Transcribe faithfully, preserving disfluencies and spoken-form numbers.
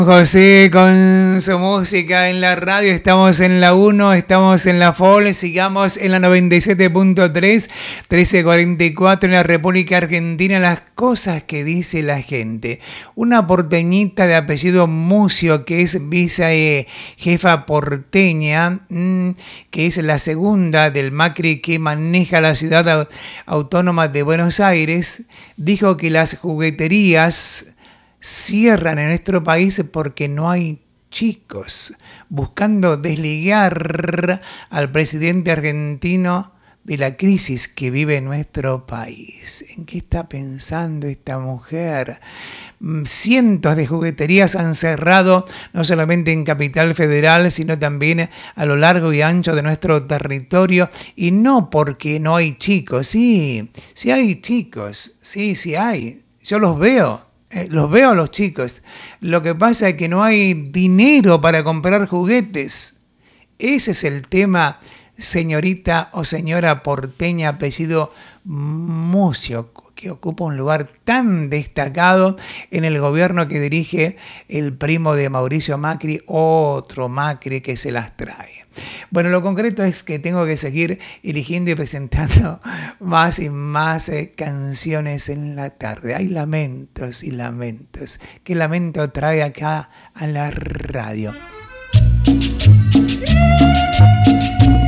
José con su música en la radio, estamos en la uno, estamos en la F O L, sigamos en la noventa y siete punto tres, trece cuarenta y cuatro en la República Argentina, las cosas que dice la gente. Una porteñita de apellido Mucio, que es vice eh, jefa porteña, mmm, que es la segunda del Macri que maneja la ciudad autónoma de Buenos Aires, dijo que las jugueterías cierran en nuestro país porque no hay chicos, buscando desligar al presidente argentino de la crisis que vive nuestro país. ¿En qué está pensando esta mujer? Cientos de jugueterías han cerrado, no solamente en Capital Federal, sino también a lo largo y ancho de nuestro territorio, y no porque no hay chicos. Sí, sí hay chicos, sí, sí hay, yo los veo. Eh, los veo a los chicos. Lo que pasa es que no hay dinero para comprar juguetes. Ese es el tema, señorita o señora porteña apellido Mucio, que ocupa un lugar tan destacado en el gobierno que dirige el primo de Mauricio Macri, otro Macri que se las trae. Bueno, lo concreto es que tengo que seguir eligiendo y presentando más y más eh, canciones en la tarde. Hay lamentos y lamentos. ¿Qué lamento trae acá a la radio?